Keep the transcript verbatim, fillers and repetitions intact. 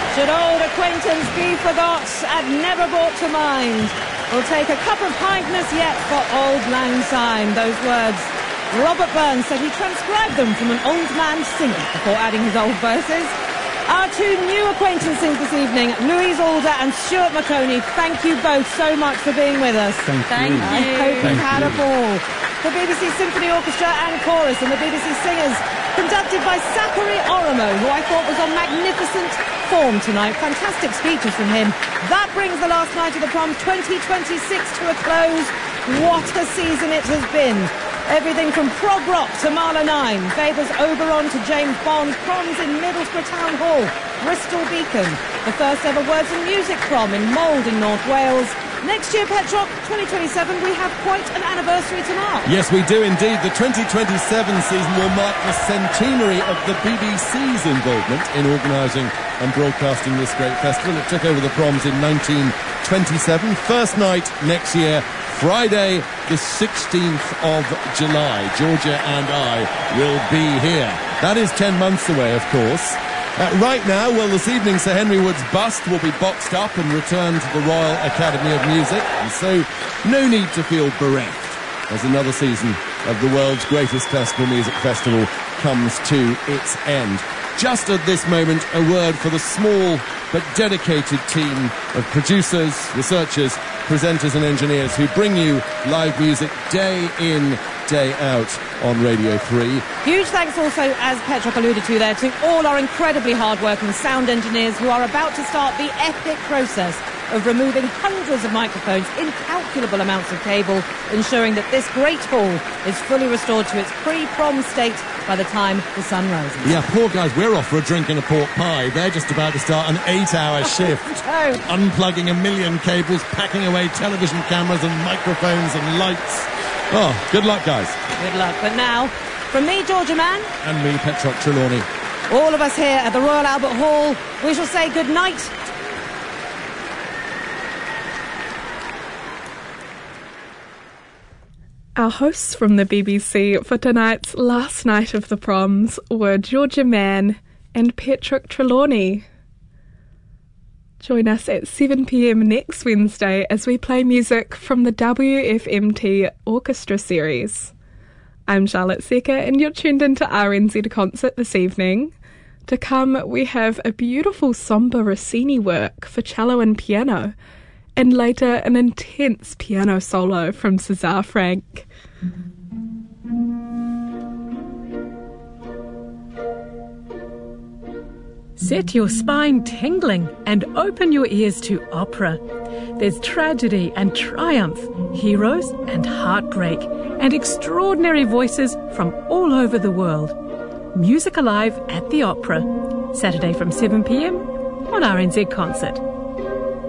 Should old acquaintance be forgot and never brought to mind? We'll take a cup of kindness yet for Auld Lang Syne. Those words, Robert Burns said he transcribed them from an old man singer before adding his old verses. Our two new acquaintances this evening, Louise Alder and Stuart Maconie, thank you both so much for being with us. Thank, thank you. you. I hope thank you've had you. a ball. The B B C Symphony Orchestra and Chorus and the B B C Singers, conducted by Zachary Oromo, who I thought was on magnificent form tonight. Fantastic speeches from him. That brings the last night of the Proms twenty twenty-six to a close. What a season it has been. Everything from prog rock to Marla nine, Faber's Oberon to James Bond, proms in Middlesbrough Town Hall, Bristol Beacon, the first ever Words and Music prom in Mold in North Wales. Next year, Petrock, twenty twenty-seven, we have quite an anniversary to mark. Yes, we do indeed. The twenty twenty-seven season will mark the centenary of the B B C's involvement in organising and broadcasting this great festival. It took over the Proms in nineteen twenty-seven. First night next year, Friday the sixteenth of July. Georgia and I will be here. That is ten months away, of course. Uh, right now, well, this evening Sir Henry Wood's bust will be boxed up and returned to the Royal Academy of Music, and so no need to feel bereft as another season of the world's greatest classical music festival comes to its end. Just at this moment, a word for the small but dedicated team of producers, researchers, presenters and engineers who bring you live music day in, day out on Radio three. Huge thanks also, as Petrock alluded to there, to all our incredibly hard-working sound engineers who are about to start the epic process of removing hundreds of microphones, incalculable amounts of cable, ensuring that this great hall is fully restored to its pre-prom state by the time the sun rises. Yeah, poor guys, we're off for a drink and a pork pie. They're just about to start an eight-hour shift. No. Unplugging a million cables, packing away television cameras and microphones and lights. Oh, good luck, guys. Good luck. But now, from me, Georgia Mann, and me, Petrock Trelawney, all of us here at the Royal Albert Hall, we shall say good night. Our hosts from the B B C for tonight's last night of the Proms were Georgia Mann and Petrock Trelawney. Join us at seven p.m. next Wednesday as we play music from the W F M T Orchestra Series. I'm Charlotte Secker and you're tuned into R N Z Concert this evening. To come, we have a beautiful Somba Rossini work for cello and piano, and later an intense piano solo from César Franck. Set your spine tingling and open your ears to opera. There's tragedy and triumph, heroes and heartbreak, and extraordinary voices from all over the world. Music Alive at the Opera, Saturday from seven p.m. on R N Z Concert.